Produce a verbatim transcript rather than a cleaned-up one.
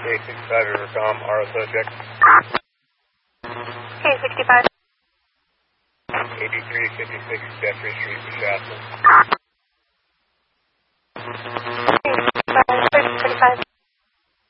K sixty-five Rivercom, R S O check. K sixty-five. eighty-three fifty-six Jeffrey Street, Shasta. K sixty-five, thirty, thirty-five.